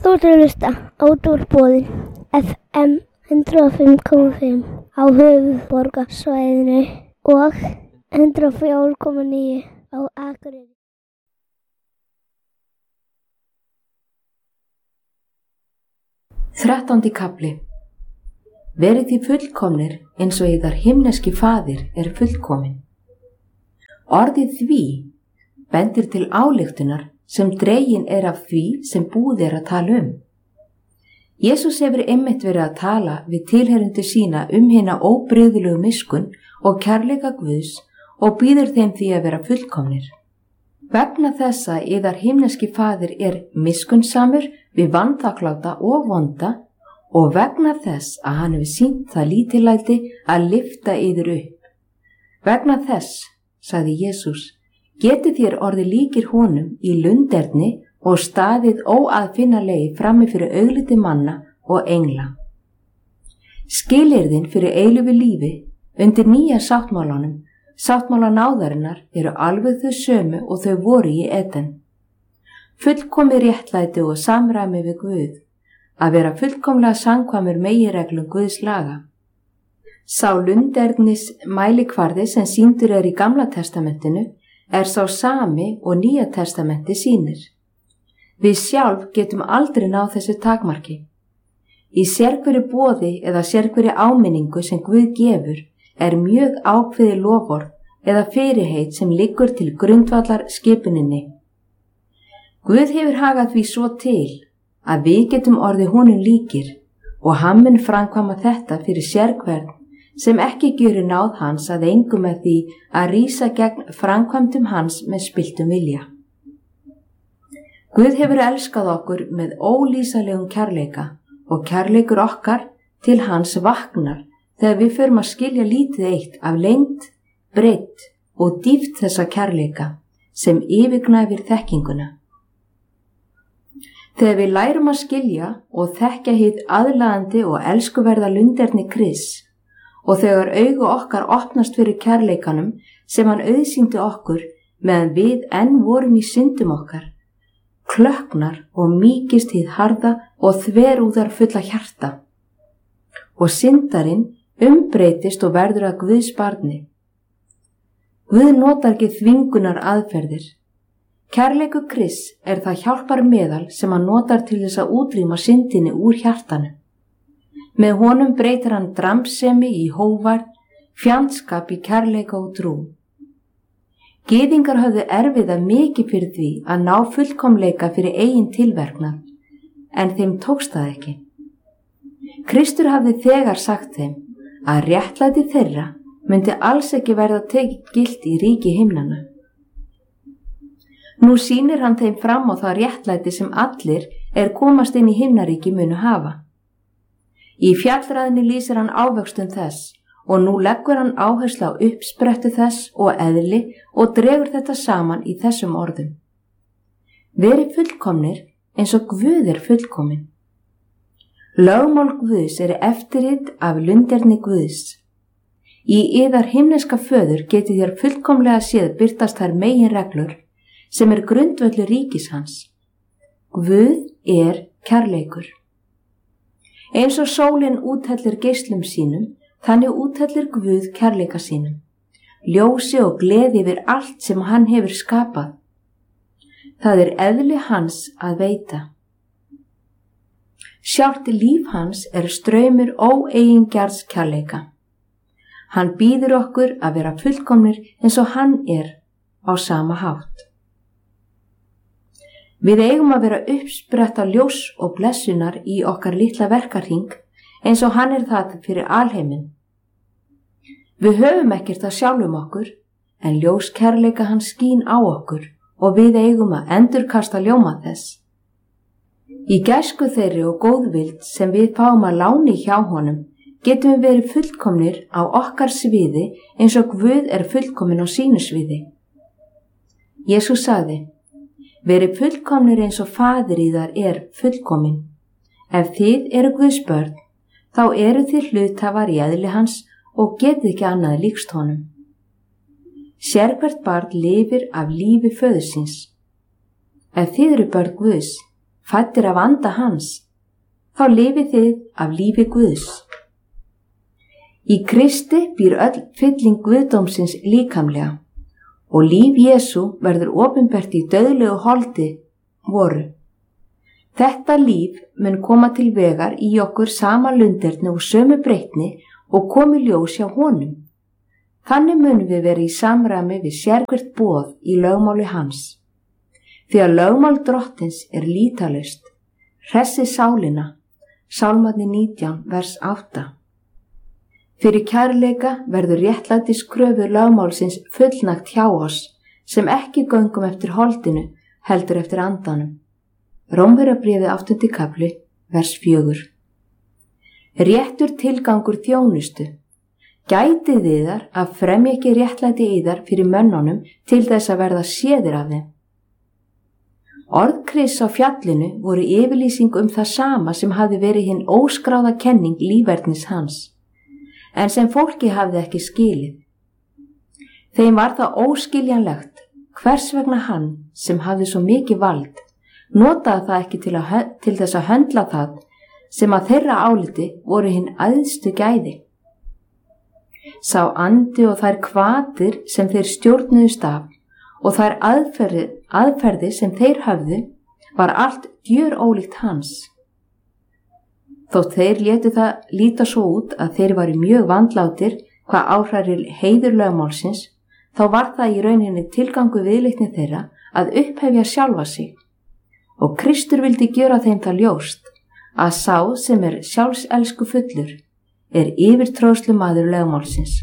Þú ert að hlusta á Útvarpsbóðin FM 105.5 á höfuðborgarsvæðinu og 104.9 á Akureyri. Þrettándi kafli. Verið þið fullkomnir eins og yðar himneski faðir er fullkominn. Orðið því bendir til ályktunar sem dregin er af því sem búið er að tala um. Jesús hefur einmitt verið að tala við tilheyrendur sína hina óbrigðulegu miskunn og kærleika Guðs og býður þeim því að vera fullkomnir. Vegna þessa yðar himneski faðir er miskunnsamur við vanþakkláta og vonda og vegna þess að hann hefur sýnt það lítillæti að lyfta yður upp. Vegna þess, sagði Jesús, getið þér orðið líkir honum í lunderni og staðið óaðfinnanlegi frammi fyrir augliti manna og engla. Skilyrðin fyrir eilífu lífi undir nýja sáttmálanum, sáttmála náðarinnar, eru alveg þau sömu og þau voru í Eden. Fullkomið réttlæti og samræmi við Guð, að vera fullkomlega samkvæmur meginreglum Guðs laga. Sá lundernis mælikvarði sem sýndur er í Gamla testamentinu er sá sami og Nýja testamenti sýnir. Við sjálf getum aldrei náð þessu takmarki. Í sérhverju boði eða sérhverju áminningu sem Guð gefur er mjög ákveðið loforð eða fyrirheit sem liggur til grundvallar skipuninni. Guð hefur hagað því svo til að við getum orðið honum líkir og hann mun framkvæma þetta fyrir sérhvern sem ekki gjörir náð hans að engu með því að rísa gegn framkvæmdum hans með spilltum vilja. Guð hefur elskað okkur með ólýsanlegum kærleika og kærleikur okkar til hans vaknar þegar við förum að skilja lítið eitt af lengd, breidd og dýpt þessa kærleika sem yfirgnæfir þekkinguna. Þegar við lærum að skilja og þekkja hið aðlaðandi og elskuverða lunderni Krists og þegar augu okkar opnast fyrir kærleikanum sem hann auðsýndi okkur meðan við enn vorum í syndum okkar, klökknar og mýkist hið harða og þverúðar fulla hjarta og syndarinn umbreytist og verður að Guðs barni. Guð notar ekki þvingunar aðferðir. Kærleiku Krists er það hjálparmeðal sem hann notar til þess að útrýma syndinni úr hjartanu. Með honum breytir hann dramsemi í hógværð, fjandskap í kærleika og trú. Gyðingar höfðu erfiða mikið fyrir því að ná fullkomleika fyrir eigin tilverknað, en þeim tókst það ekki. Kristur hafði þegar sagt þeim að réttlæti þeirra myndi alls ekki verða tekið gilt í ríki himnanna. Nú sýnir hann þeim fram á það réttlæti sem allir komast inn í himnaríki munu hafa. Í fjallræðinni lýsir hann ávöxtum þess og nú leggur hann áherslu á uppsprettu þess og eðli og dregur þetta saman í þessum orðum. Verið fullkomnir eins og Guð er fullkominn. Lögmál Guðs eftirrit af lunderni Guðs. Í yðar himneska föður getið þér fullkomlega séð birtast þær meginreglur sem grundvöllur ríkis hans. Guð er kærleikur. Eins og sólin úthellir geislum sínum, þannig úthellir Guð kærleika sínum, ljósi og gleði yfir allt sem hann hefur skapað. Það er eðli hans að veita. Sjálft líf hans straumur óeigingjarns kærleika. Hann býður okkur að vera fullkomnir eins og hann á sama hátt. Við eigum að vera uppspretta ljós og blessunar í okkar litla verkarhring eins og hann það fyrir alheiminn. Við höfum ekkert að sjálfum okkur, en ljós kærleika hans skín á okkur og við eigum að endurkasta ljóma þess. Í gæsku þeirri og góðvild sem við fáum að láni hjá honum getum við verið fullkomnir á okkar sviði eins og Guð fullkominn á sínu sviði. Jesús sagði: Verið fullkomnir eins og faðir yðar fullkominn. Ef þið Guðs börn, þá þið hluthafar í eðli hans og getið ekki annað líkst honum. Sérhvert barn lifir af lífi föður síns. Ef þið börn Guðs, fæddir af anda hans, þá lifið þið af lífi Guðs. Í Kristi býr öll fylling guðdómsins líkamlega og líf Jesú verður opinbert í dauðlegu holdi voru. Þetta líf mun koma til vegar í okkur sama lunderni og sömu breytni og komi ljós hjá honum. Þannig munum við vera í samræmi við sérhvert boð í lögmáli hans. Því að lögmál drottins er lýtalaust, hressi sálina, Sálmarnir 19, vers 8. Fyrir kærleika verður réttlætis kröfu lögmálsins fullnagt hjá oss, sem ekki göngum eftir holdinu, heldur eftir andanum. Rómverjabréfið 8. kafli, vers 4. Réttur tilgangur þjónustu. Gætið yðar að fremja ekki réttlæti yðar fyrir mönnunum til þess að verða séðir af þeim. Orð Krists á fjallinu voru yfirlýsing það sama sem hafði verið hinn óskráða kenning lífernis hans, en sem fólki hafði ekki skilið. Þeim var það óskiljanlegt hvers vegna hann, sem hafði svo mikið vald, notaði það ekki til þess að höndla það sem að þeirra áliti voru hinn æðstu gæði. Sá andi og þær hvatir sem þeir stjórnuðust af og þær aðferði sem þeir höfðu var allt gjörólíkt hans. Þótt þeir létu það líta svo út að þeir varu mjög vandlátir hvað áhrærir heiður lögmálsins, þá var það í rauninni tilgangu viðleitni þeirra að upphefja sjálfa sig. Og Kristur vildi gjöra þeim það ljóst að sá sem er sjálfselsku fullur er yfirtróðslu maður lögmálsins.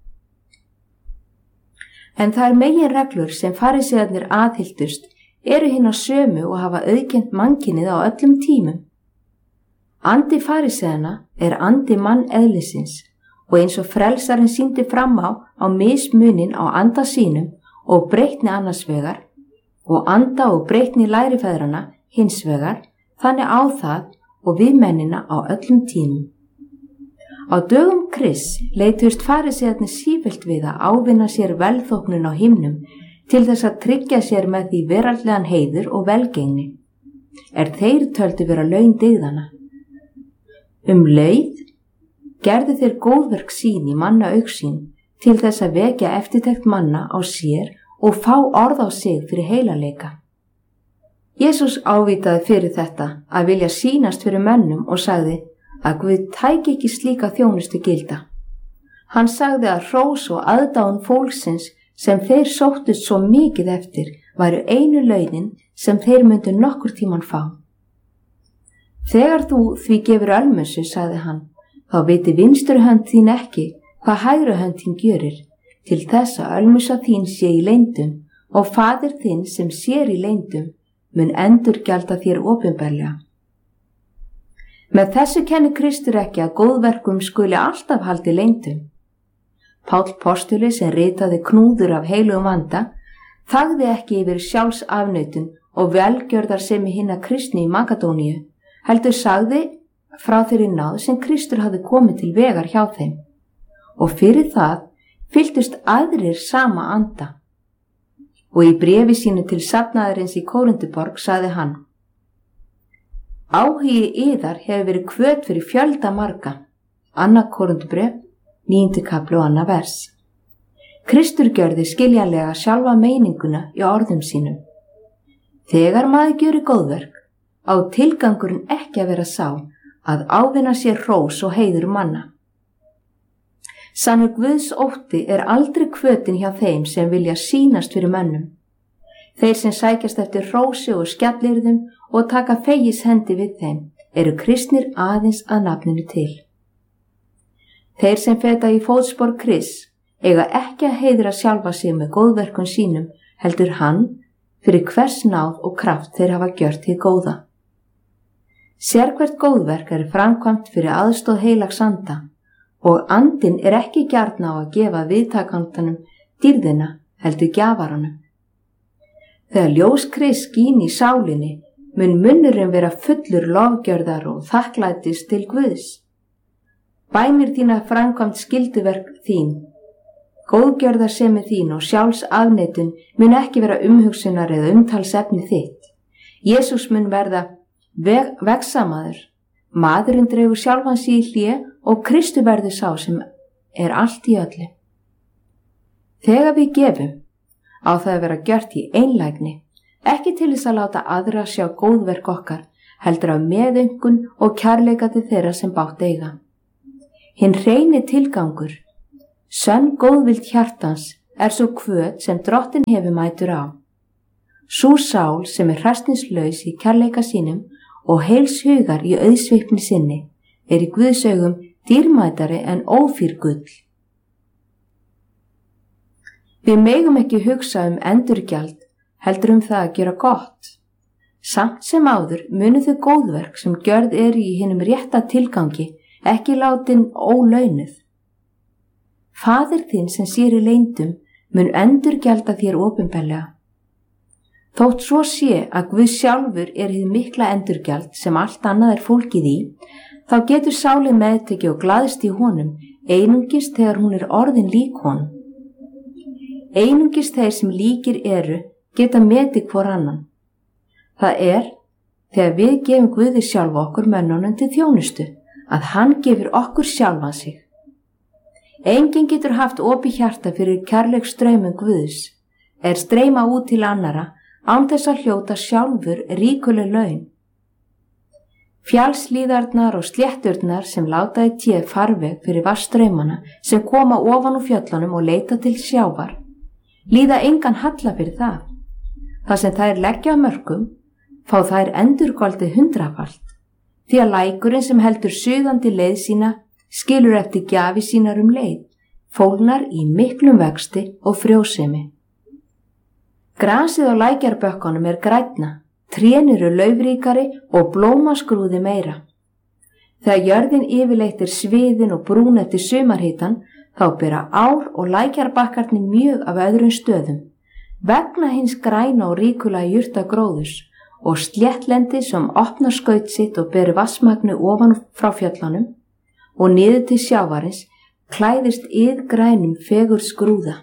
En þær meginreglur sem farísearnir aðhylltust eru hinar sömu og hafa auðkennt mannkynið á öllum tímum. Andi faríseana er andi manneðlisins og eins og frelsarinn sýndi fram á mismunin á anda sínum og breytni annars vegar og anda og breytni lærifeðrana hins vegar, þannig á það og við mennina á öllum tímum. Á dögum Krists leituðust farísearnir sífellt við að ávinna sér velþóknun á himnum til þess að tryggja sér með því veraldlegan heiður og velgengni, þeir töldu vera laun dygðanna. Leið gerðu þeir góðverk sín í manna augsýn til þess að vekja eftirtekt manna á sér og fá orð á sig fyrir heilaleika. Jesús ávitaði fyrir þetta að vilja sýnast fyrir mönnum og sagði að Guð tæki ekki slíka þjónustu gilda. Hann sagði að hrós og aðdáun fólksins sem þeir sóttust svo mikið eftir væru einu launin sem þeir myndu nokkur tíman fá. Þegar þú því gefur ölmusu, sagði hann, þá viti vinstri hönd þín ekki hvað hægri hönd þín gjörir, til þess að ölmusa þín sé í leyndum og faðir þinn sem sér í leyndum mun endurgjalda þér opinberlega. Með þessu kennir Kristur ekki að góðverkum skuli alltaf haldi leyndum. Páll postuli sem ritaði knúður af heilugum anda þagði ekki yfir sjálfsafnautun og velgjörðarsemi hinna kristni í Makedóníu, heldur sagði frá þeirri náð sem Kristur hafði komið til vegar hjá þeim. Og fyrir það fylgdust aðrir sama anda. Og í bréfi sínu til safnaðarins í Kórintuborg sagði hann: Áhugi yðar hefur verið hvöt fyrir fjölda marga. 2. Kórinthubréf, 9. kafli og 2. vers. Kristur gjörði skiljanlega sjálfa meininguna í orðum sínum. Þegar maður gjöri góðverk, á tilgangurinn ekki að vera sá að ávinna sér hrós og heiður manna. Sannur Guðs ótti er aldrei hvötin hjá þeim sem vilja sýnast fyrir mönnum. Þeir sem sækjast eftir hrósi og skjallyrðum og taka fegis hendi við þeim eru kristnir aðeins að nafninu til. Þeir sem feta í fótspor Krists eiga ekki að heiðra sjálfa sig með góðverkun sínum, heldur hann fyrir hvers náð og kraft þeir hafa gjört hið góða. Sérhvert góðverk er framkvæmt fyrir aðstoð heilags anda og andinn er ekki gjarn á að gefa viðtakandanum dýrðina heldur gjafaranum. Þegar ljós Krists skín í sálinni mun munnurinn vera fullur lofgjörðar og þakklætis til Guðs. Bænir þína framkvæmt skylduverk þín, góðgjörðarsemi þín og sjálfsafneitun mun ekki vera umhugsunar eða umtalsefni þitt. Jesús mun verða vegsamaður. Maðurinn dregur sjálfan sig í hlé og Kristur verður sá sem allt í öllu. Þegar við gefum, á það að vera gjört í einlægni, ekki til þess að láta aðra sjá góðverk okkar, heldur af meðöngun og kærleika til þeirra sem bágt eiga. Hinn hreini tilgangur, sönn góðvild hjartans, svo hvöt sem Drottinn hefur mætur á. Sú sál sem hræsnislaus í kærleika sínum og heils hugar í auðsveifni sinni, í Guðs augum dýrmætari en ófýr gull. Við megum ekki hugsa endurgjald, heldur það að gera gott. Samt sem áður munu þau góðverk sem gjörð í hinum rétta tilgangi ekki látin ólaunuð. Faðir þinn sem sér í leyndum mun endurgjalda þér opinberlega. Þótt svo sé að Guð sjálfur hið mikla endurgjald sem allt annað fólkið í, þá getur sálin meðteki og glaðst í honum einungis þegar hún orðin lík honum. Einungis þeir sem líkir geta metið hvor annan. Það þegar við gefum Guði sjálf okkur mönnunum til þjónustu, að hann gefur okkur sjálfan sig. Enginn getur haft opið hjarta fyrir kærleiksstraumum Guðs, streyma út til annara, án þess að hljóta sjálfur ríkuleg laun. Fjallslíðarnar og slétturnar sem láta í té farveg fyrir vatnsstraumana sem koma ofan úr fjöllunum og leita til sjávar, líða engan halla fyrir það. Það sem þær leggja á mörkum, fá þær endurgoldið 100-falt, því að lækurinn sem heldur suðandi leið sína skilur eftir gjafir sínar leið, fólgnar í miklum vexti og frjósemi. Grasið á lækjarbökkunum grænna, trén laufríkari og blómaskrúði meira. Þegar jörðin yfirleitt sviðin og brún eftir sumarhitan, þá bera ár og lækjarbakkarnir mjög af öðrum stöðum, vegna hins græna og ríkulega jurtagróðurs og sléttlendi sem opnar skaut sitt og ber vatnsmagnu ofan frá fjöllunum og niður til sjávarins klæðist grænum fegurðsgrúða.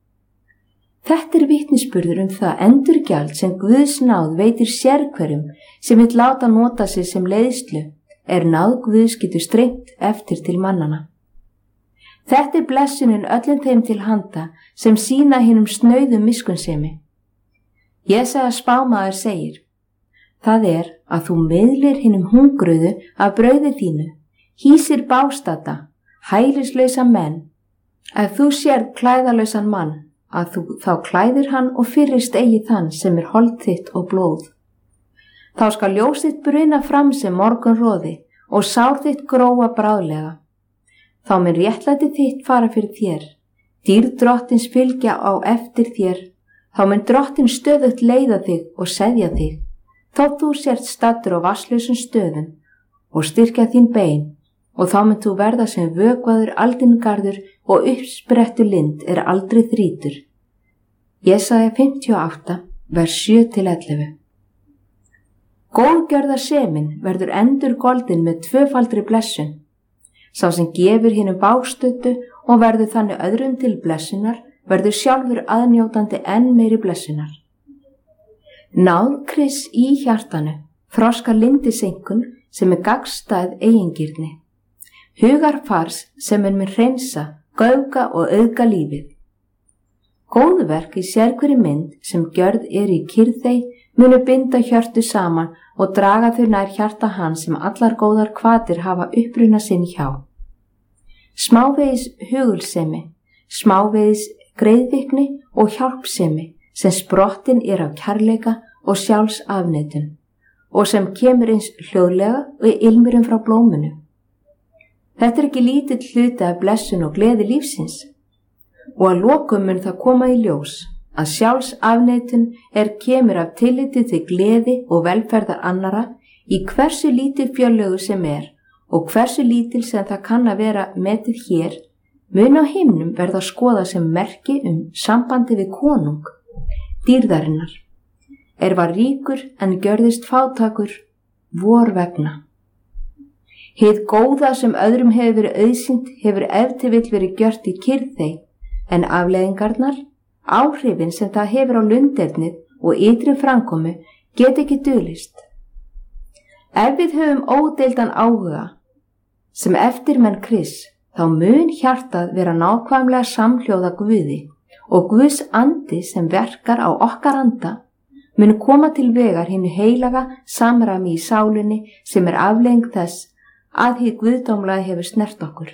Þetta vitnisburður það endurgjald sem Guðs náð veitir sérhverjum sem vill láta nota sig sem leiðslu, náð Guðs getur streymt eftir til mannana. Þetta blessunin öllum þeim til handa sem sýna hinum snauðum miskunnsemi. Jesaja spámaður segir, það að þú miðlir hinum hungruðu af brauði þínu, hýsir bástata, hælislausa menn, ef þú sérð klæðalausan mann, að þú þá klæðir hann og fyrrist eigi þann sem hold þitt og blóð. Þá skal ljós þitt bruna fram sem morgunroði og sár þitt gróa bráðlega. Þá mun réttlæti þitt fara fyrir þér, dýrð Drottins fylgja á eftir þér, þá mun Drottinn stöðugt leiða þig og seðja þig, þótt þú sért staddur á vatnslausum stöðum og styrkja þín bein, og þá mun þú verða sem vökvaður aldingarður og uppsprettu lind aldrei þrýtur. Jesaja 58, vers 7-11. Góðgjörðarsemin verður endurgoldin með 2-faldri blessun. Sá sem gefur hinum bágstöddu og verður þannig öðrum til blessunar, verður sjálfur aðnjótandi enn meiri blessunar. Náð Krists í hjartanu þroskar lindisenkun sem gagnstæð eigingirni. Hugarfars sem mun hreinsa, gauga og auðga lífið. Góðverk í sérhverri mynd sem gjörð í kyrrþey munu binda hjörtu saman og draga þau nær hjarta hans sem allar góðar hvatir hafa uppruna sinn hjá. Smávegis hugulsemi, smávegis greiðvikni og hjálpsemi sem sprottin af kærleika og sjálfsafneitun og sem kemur eins hljóðlega og ilmurum frá blómunu. Þetta ekki lítill hluti af blessun og gleði lífsins og að lokum mun það koma í ljós að sjálfsafneitun kemur af tilliti til gleði og velferðar annara í hversu lítið fjörlegu sem og hversu lítil sem það kann að vera metið hér mun á himnum verða skoða sem merki sambandi við konung, dýrðarinnar, var ríkur en gjörðist fátækur vor vegna. Hið góða sem öðrum hefur verið auðsýnt hefur ef til vill verið gjört í kyrrþey, en afleiðingarnar, áhrifin sem það hefur á lundernið og ytri framkomu get ekki dulist. Ef við höfum ódeildan áhuga sem eftirmenn Krists, þá mun hjartað vera nákvæmlega samhljóða Guði og Guðs andi sem verkar á okkar anda mun koma til vegar hinu heilaga samræmi í sálinni sem afleiðing þess að hið guðdómlega hefur snert okkur.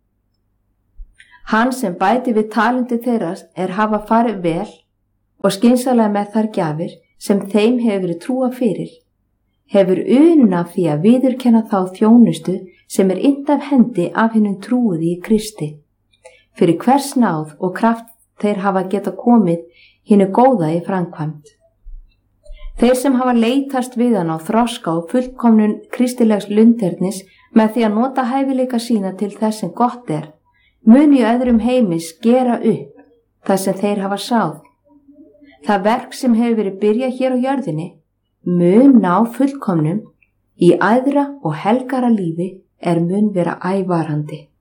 Hann sem bæti við talenti þeirra hafa farið vel og skynsamlega með þær gjafir sem þeim hefur verið trúað fyrir, hefur unun af því að viðurkenna þá þjónustu sem innt af hendi af hinum trúuði í Kristi, fyrir hvers náð og kraft þeir hafa geta komið hinu góða í framkvæmd. Þeir sem hafa leitast við hann á þroska og fullkomnun kristilegs lundernis með því að nota hæfileika sína til þess sem gott mun í öðrum heimis gera upp það sem þeir hafa sáð. Það verk sem hefur verið byrjað hér á jörðinni mun ná fullkomnum í æðra og helgara lífi mun vera ævarandi.